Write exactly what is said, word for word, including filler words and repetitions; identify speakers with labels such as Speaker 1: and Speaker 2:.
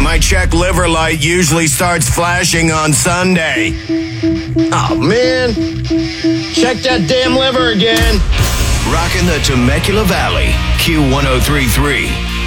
Speaker 1: My check liver light usually starts flashing on Sunday.
Speaker 2: Oh, man. Check that damn liver again.
Speaker 1: Rocking the Temecula Valley, Q one oh three point three.